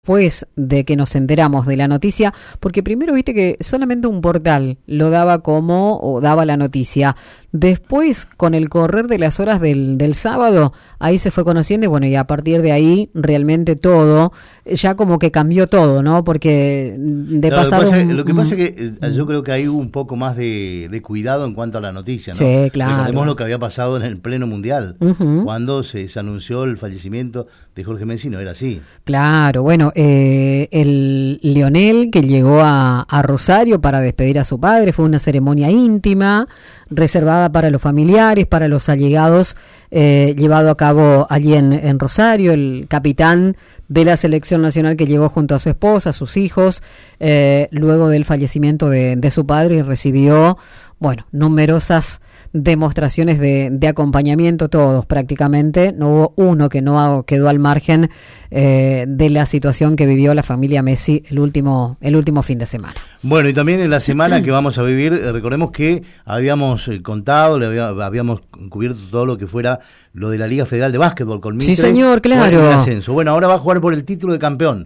Después de que nos enteramos de la noticia, porque primero viste que solamente un portal lo daba o daba la noticia. Después, con el correr de las horas del sábado, ahí se fue conociendo y bueno, y a partir de ahí realmente todo, ya como que cambió todo, ¿no? Porque pasar... Lo que pasa es que yo creo que hay un poco más de cuidado en cuanto a la noticia, ¿no? Sí, claro. Recordemos lo que había pasado en el pleno mundial, cuando se anunció el fallecimiento de Jorge Messi, no era así. Claro, bueno, el Lionel que llegó a Rosario para despedir a su padre, fue una ceremonia íntima, reservada para los familiares, para los allegados, llevado a cabo allí en Rosario. El capitán de la selección nacional que llegó junto a su esposa, sus hijos, luego del fallecimiento de su padre, y recibió, bueno, numerosas demostraciones de acompañamiento, todos prácticamente. No hubo uno que no quedó al margen de la situación que vivió la familia Messi el último fin de semana. Bueno, y también en la semana que vamos a vivir, recordemos que habíamos contado, habíamos cubierto todo lo que fuera lo de la Liga Federal de Básquetbol con Mitre. Sí, señor, claro. El ascenso. Bueno, ahora va a jugar por el título de campeón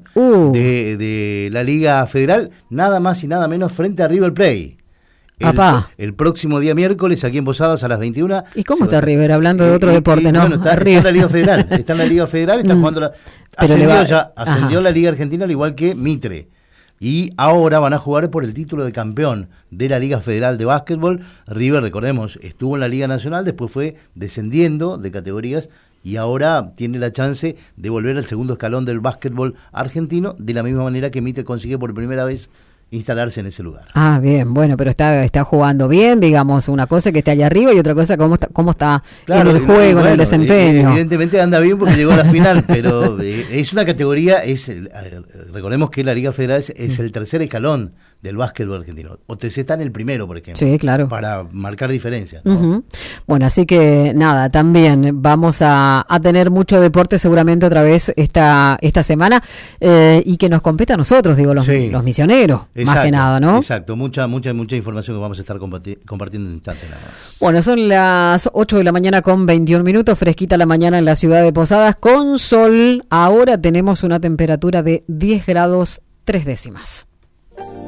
de la Liga Federal, nada más y nada menos frente a River Plate. El próximo día miércoles aquí en Posadas a las 21. ¿Y cómo está River? Hablando de otro deporte, ¿no? Bueno, está en la Liga Federal. Está en la Liga Federal, está jugando ascendió la Liga Argentina al igual que Mitre. Y ahora van a jugar por el título de campeón de la Liga Federal de Básquetbol. River, recordemos, estuvo en la Liga Nacional, después fue descendiendo de categorías y ahora tiene la chance de volver al segundo escalón del básquetbol argentino, de la misma manera que Mitre consigue por primera vez instalarse en ese lugar. Ah, bien, bueno, pero está jugando bien, digamos, una cosa que esté allá arriba y otra cosa cómo está claro, en el juego, en el desempeño. Evidentemente anda bien porque llegó a la final, pero es una categoría, recordemos que la Liga Federal es el tercer escalón del básquetbol argentino. OTC está en el primero, por ejemplo. Sí, claro. Para marcar diferencias, ¿no? Bueno, así que nada, también vamos a tener mucho deporte seguramente otra vez esta semana y que nos compete a nosotros, digo, los misioneros. Exacto, más que nada, ¿no? Exacto, mucha información que vamos a estar compartiendo en instantes nada más. Bueno, son las 8 de la mañana con 21 minutos, fresquita la mañana en la ciudad de Posadas, con sol. Ahora tenemos una temperatura de 10 grados 3 décimas.